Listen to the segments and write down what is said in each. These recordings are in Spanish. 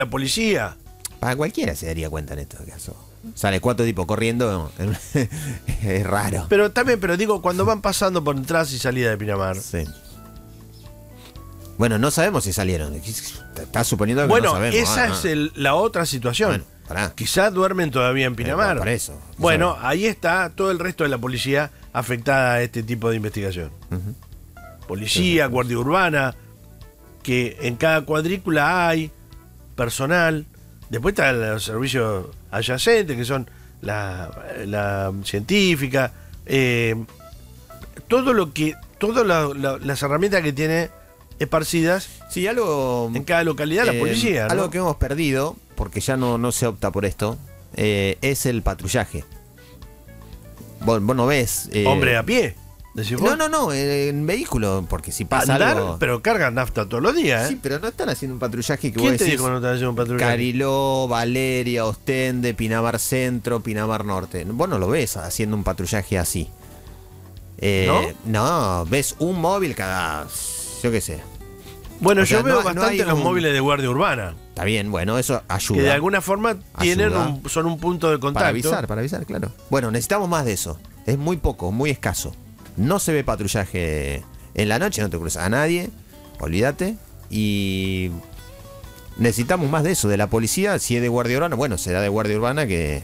la policía. Para cualquiera se daría cuenta en este caso. Sale 4 tipos corriendo, es raro. Pero también, pero digo, cuando van pasando por entradas y salidas de Pinamar. Sí. Bueno, no sabemos si salieron. Estás suponiendo que Bueno, no sabemos. esa es la otra situación. Bueno, pará. Quizás duermen todavía en Pinamar. Por eso. Bueno, ahí está todo el resto de la policía afectada a este tipo de investigación. Policía, guardia urbana, que en cada cuadrícula hay personal. Después están los servicios adyacentes, que son la científica, todas las herramientas que tiene esparcidas sí, algo en cada localidad la policía, ¿no? Algo que hemos perdido, porque ya no se opta por esto, es el patrullaje. Vos no ves... Hombre a pie. No, en vehículo, porque si pasa andar, algo... pero cargan nafta todos los días, ¿eh? Sí, pero no están haciendo un patrullaje que ¿Quién vos te decís, dijo que no están haciendo un patrullaje? Cariló, Valeria, Ostende, Pinamar Centro, Pinamar Norte. Vos no lo ves haciendo un patrullaje así. No, ves un móvil cada... yo qué sé. Bueno, O sea, yo veo no bastante hay los un- móviles de guardia urbana, Está bien, bueno, eso ayuda. que de alguna forma Ayuda. son un punto de contacto. Para avisar, claro. Bueno, necesitamos más de eso. Es muy poco, muy escaso. No se ve patrullaje en la noche, no te cruzas a nadie, olvídate. Y necesitamos más de eso, de la policía. Si es de guardia urbana, bueno, será de guardia urbana que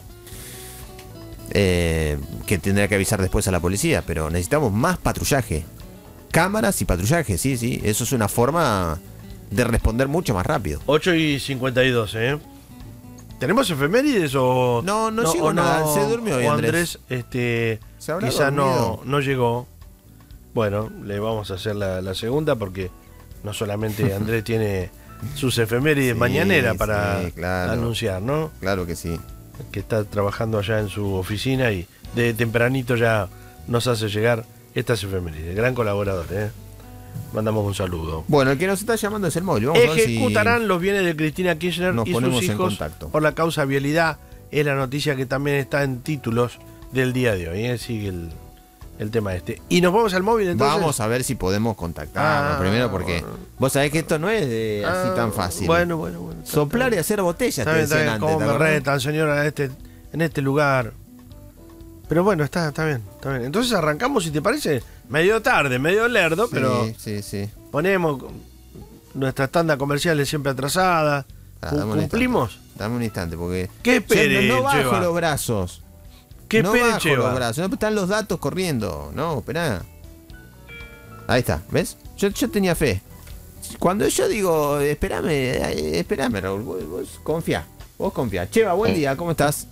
tendrá que avisar después a la policía. Pero necesitamos más patrullaje. Cámaras y patrullaje, sí. Eso es una forma de responder mucho más rápido. 8:52, ¿eh? ¿Tenemos efemérides o...? No llegó nada, se durmió hoy o Andrés. Andrés, ¿Se habrá quizá dormido? no llegó. Bueno, le vamos a hacer la segunda porque no solamente Andrés tiene sus efemérides Sí, mañaneras para sí, claro. anunciar, ¿no? Claro que sí. Que está trabajando allá en su oficina y de tempranito ya nos hace llegar estas efemérides. Gran colaborador, ¿eh? Mandamos un saludo. Bueno, el que nos está llamando es el móvil. Vamos a ver si Ejecutarán los bienes de Cristina Kirchner nos y ponemos sus en hijos contacto. por la causa vialidad. Es la noticia que también está en títulos del día de hoy. Sigue el tema este. Y nos vamos al móvil entonces. Vamos a ver si podemos contactarnos Ah, primero porque vos sabés que esto no es así tan fácil. Bueno. Soplar y hacer botellas, Está te bien, decían está bien. antes, ¿Cómo ¿te me acordás? retan, señora, en este lugar? Pero bueno, está bien. Entonces arrancamos, si te parece, medio tarde, medio lerdo, pero Sí. ponemos nuestras tandas comerciales siempre atrasadas. Dame un ¿Cumplimos? instante. Dame un instante porque... ¿Qué espere, no bajo Cheva? los brazos. ¿Qué no espere, bajo Cheva? los brazos. No, están los datos corriendo. No, esperá. Ahí está, ¿ves? Yo tenía fe. Cuando yo digo, espérame, Raúl, vos confía. Vos confía. Cheva, buen día, ¿cómo estás?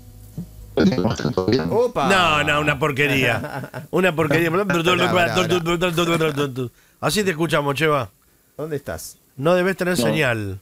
Opa. No, una porquería. Una porquería. Así te escuchamos, Cheva. ¿Dónde estás? No debes tener señal.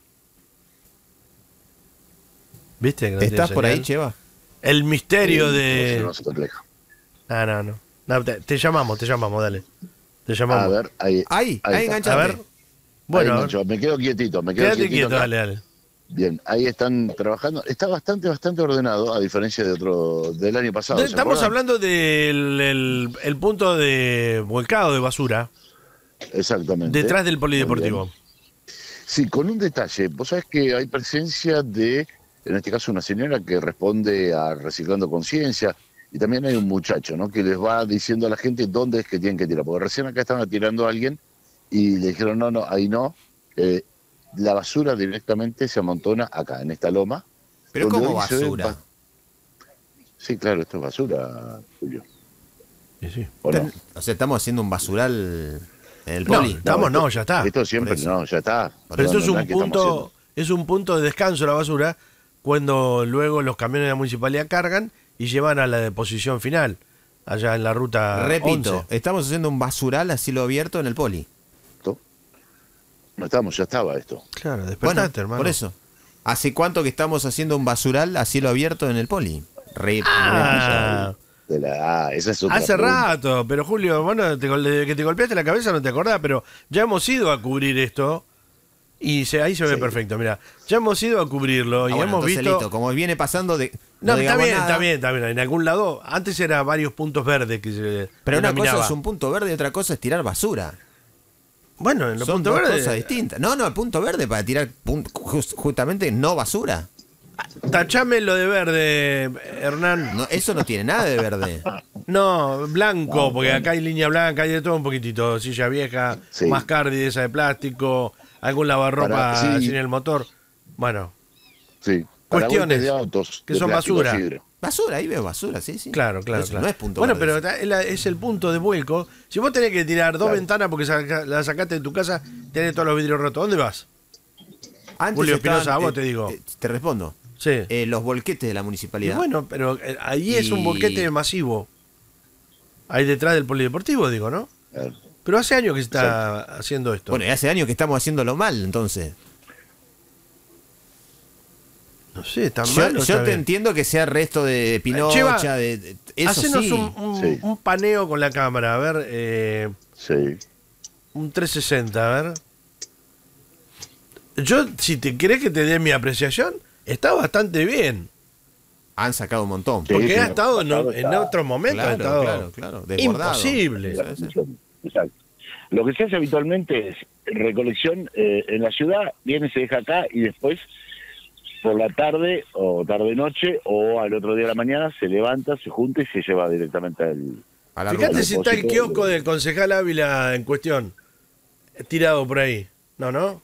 ¿Viste? Que no ¿Estás tiene por ahí, señal? Cheva? El misterio de... No se compleja. No, te llamamos, dale. Te llamamos. A ver, ahí. Ahí está. enganchate. A ver. Bueno, Ahí a ver. engancho. Me quedo quietito, Quédate quieto, acá. dale. Bien, ahí están trabajando. Está bastante ordenado, a diferencia del año pasado. ¿se Estamos acuerdan? hablando del el punto de volcado de basura Exactamente. detrás del Muy polideportivo. bien. Sí, con un detalle. Vos sabés que hay presencia de, en este caso, una señora que responde a Reciclando Conciencia, y también hay un muchacho, ¿no?, que les va diciendo a la gente dónde es que tienen que tirar. Porque recién acá estaban tirando a alguien y le dijeron, no, ahí no. La basura directamente se amontona acá, en esta loma. Pero donde ¿cómo hoy se ve basura? Sí, claro, esto es basura, Julio. Sí. ¿O no? O sea, estamos haciendo un basural en el No, poli. ya está. Esto siempre, Por eso. no, ya está. Pero esto es No, un ¿qué estamos punto, es un punto de descanso la basura cuando luego los camiones de la municipalidad cargan y llevan a la deposición final, allá en la ruta Repito, 11. estamos haciendo un basural a cielo abierto en el poli. haciendo? No estamos, ya estaba esto. Claro, Bueno, despertate, hermano. por eso. ¿Hace cuánto que estamos haciendo un basural a cielo abierto en el poli? Esa es otra Hace pregunta. rato, pero Julio, bueno, desde que te golpeaste la cabeza no te acordás, pero ya hemos ido a cubrir esto y ahí se ve Sí. perfecto, mira, ya hemos ido a cubrirlo y bueno, hemos entonces, visto... listo, como viene pasando de... No, digamos nada, está bien, en algún lado, antes era varios puntos verdes que se Pero una cosa denominaba. es un punto verde y otra cosa es tirar basura. Bueno, en los Son puntos dos verdes. cosas distintas. No, el punto verde para tirar justamente no basura. Tachame lo de verde, Hernán. No, eso no tiene nada de verde. No, blanco, porque acá hay línea blanca, hay de todo un poquitito. Silla vieja, Sí. mascardi de esa de plástico, algún lavarropa Sí. sin el motor. Bueno, Sí. Cuestiones Para golpes de autos que de son plástico, basura. vidrio. Basura, ahí veo basura, sí, sí. claro. Eso no es punto Bueno, verde. pero es el punto de vuelco. Si vos tenés que tirar dos ventanas porque la sacaste de tu casa, tenés todos los vidrios rotos, ¿dónde vas? Antes Julio estaban, Espinosa, a vos te digo. Te respondo. Sí. Los volquetes de la Y municipalidad. bueno, pero ahí es un Y- volquete masivo. Ahí detrás del polideportivo, digo, ¿no? Eh, Pero hace años que se está haciendo esto. Bueno, y hace años que estamos haciéndolo mal, entonces. No sé, tan Yo, mal. yo te entiendo que sea resto de Pinocha, Cheva, eso hacenos sí. Sí. un paneo con la cámara, a ver, Sí. un 360, a ver. Yo, si te querés que te dé mi apreciación, está bastante bien. Han sacado un montón. Sí. Porque ha pero estado pasado en está- otros momentos, ha Claro, estado claro, desbordado. imposible. Exacto. Lo que se hace habitualmente es recolección en la ciudad, viene, se deja acá y después por la tarde o tarde-noche o al otro día de la mañana se levanta, se junta y se lleva directamente A la Fíjate ruta. si está el kiosco del concejal Ávila en cuestión, tirado por ahí. ¿No? No.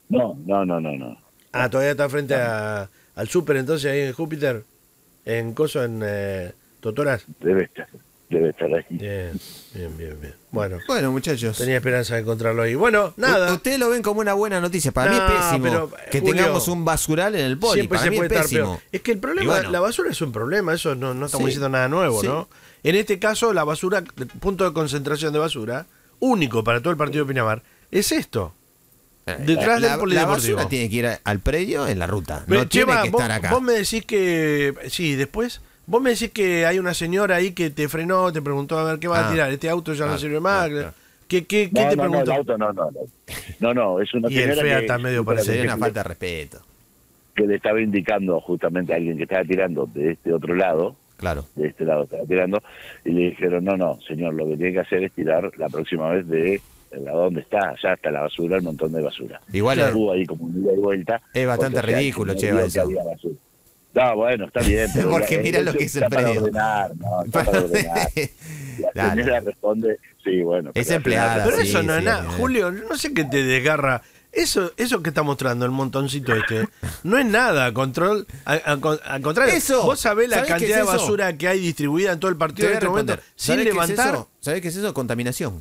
Ah, todavía está frente al súper, entonces, ahí en Júpiter, en Coso, en Totoras. Debe estar ahí. Bien. Bueno, Bueno, muchachos. tenía esperanza de encontrarlo ahí. Bueno, nada. Ustedes lo ven como una buena noticia. Para mí No, es pésimo pero, que Julio, tengamos un basural en el poli. Siempre Para se mí puede es estar pésimo. peor. Es que el problema, Y bueno. la basura es un problema, eso no estamos Sí. diciendo nada nuevo, Sí. ¿no? En este caso, la basura, el punto de concentración de basura, único para todo el partido de Pinamar, es esto. Detrás del La polideportivo. basura tiene que ir al predio en la ruta. Pero, No tiene Cheva, que estar acá. vos me decís que. Sí, después. Vos me decís que hay una señora ahí que te frenó, te preguntó a ver qué vas a Ah. tirar. Este auto ya no Claro, sirve más. claro. ¿Qué te No, preguntó? el auto no. No, es una Y el señora fea que- está medio que- parecido. Sería una que- falta de respeto. que le estaba indicando justamente a alguien que estaba tirando de este otro lado, Claro. de este lado estaba tirando, y le dijeron, no, señor, lo que tiene que hacer es tirar la próxima vez de donde está, allá está la basura, un montón de basura. Igual Estuvo ahí como un ida y vuelta. es bastante porque, o sea, ridículo, no Cheva, vio que eso. había basura. No, bueno, está bien. Pero Porque mirá lo que es el está para predio. ordenar, no, está para ordenar. La Dale. señora responde, sí, bueno. Es pero empleada, Pero sí, eso no es sí, nada. sí. Julio, no sé qué te desgarra. Eso que está mostrando el montoncito este, no es nada, control. Al contrario, Eso. vos sabés la ¿Sabés qué cantidad es de eso? basura que hay distribuida en todo el Te partido voy en a este momento, responder. sin ¿Sabés qué es levantar. eso? ¿Sabés qué es eso? Contaminación.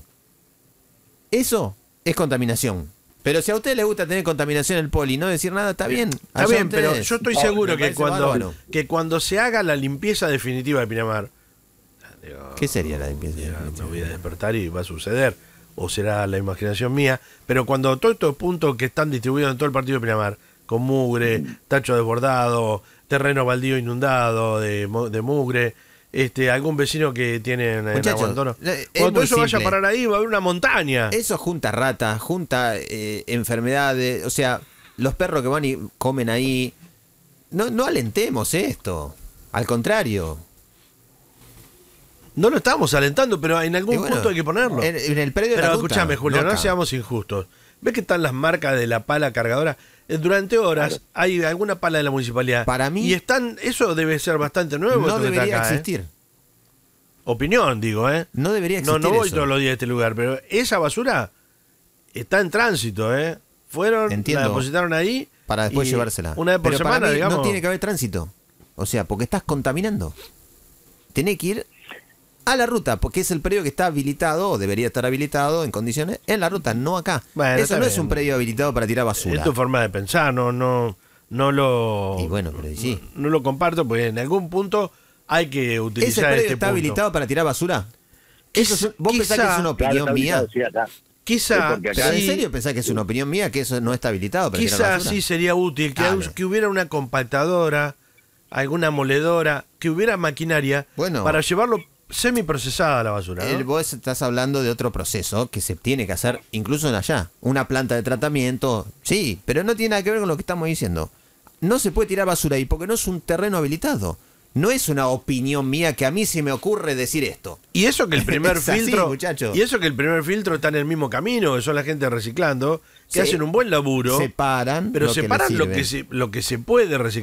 Eso es contaminación. Pero si a ustedes les gusta tener contaminación en el poli y no decir nada, está bien. Está Allá bien, ustedes. pero yo estoy No, seguro me que parece bárbaro. cuando se haga la limpieza definitiva de Pinamar, digo, ¿Qué sería la limpieza? ya me voy a despertar y va a suceder, o será la imaginación mía, pero cuando todos estos puntos que están distribuidos en todo el partido de Pinamar, con mugre, tacho desbordado, terreno baldío inundado de mugre, algún vecino que tiene en Muchachos, abandono, es cuando todo muy eso vaya a simple. parar ahí va a haber una montaña. Eso junta ratas, junta enfermedades, o sea, los perros que van y comen ahí. No alentemos esto. Al contrario. No lo estamos alentando, pero en algún Y bueno, punto hay que ponerlo. En el predio de Pero la ruta, escúchame, Julio, no acá. seamos injustos. ¿Ves que están las marcas de la pala cargadora? Durante horas hay alguna pala de la municipalidad. Para mí- Y eso debe ser bastante nuevo. No esto que está debería acá, existir. Opinión, digo, ¿eh? No debería existir. No voy eso. todos los días a este lugar, pero esa basura está en tránsito, ¿eh? Fueron, Entiendo. la depositaron ahí. Para después y llevársela. Una vez por Pero para semana, mí digamos. no tiene que haber tránsito. O sea, porque estás contaminando. Tenés que ir a la ruta, porque es el predio que está habilitado, o debería estar habilitado en condiciones, en la ruta, no acá. Bueno, Eso está no es bien. un predio habilitado para tirar basura. Es tu forma de pensar, no lo. Y bueno, pero sí. No lo comparto, porque en algún punto hay que ¿Ese utilizar predio este está punto. habilitado para tirar basura? ¿Vos pensás que es una Claro, opinión está mía? ubicado, sí, acá. Quizá, Sí, porque acá- ¿Pero en sí, serio pensás que es una opinión mía que eso no está habilitado para tirar quizá basura? sí sería útil Claro. que hubiera una compactadora, alguna moledora, que hubiera maquinaria Bueno. para llevarlo semiprocesada a la basura, ¿no? Vos estás hablando de otro proceso que se tiene que hacer incluso en allá. Una planta de tratamiento, sí, pero no tiene nada que ver con lo que estamos diciendo. No se puede tirar basura ahí porque no es un terreno habilitado. No es una opinión mía que a mí se me ocurre decir esto. Y eso que el primer Es así, filtro, muchacho. y eso que el primer filtro está en el mismo camino, que son la gente reciclando, que Sí. hacen un buen laburo, Separan pero lo que les separan sirve. lo que se puede reciclar.